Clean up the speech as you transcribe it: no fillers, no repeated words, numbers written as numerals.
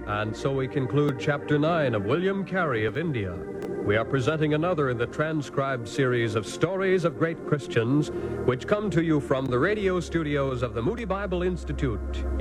And so we conclude Chapter 9 of William Carey of India. We are presenting another in the transcribed series of stories of great Christians, which come to you from the radio studios of the Moody Bible Institute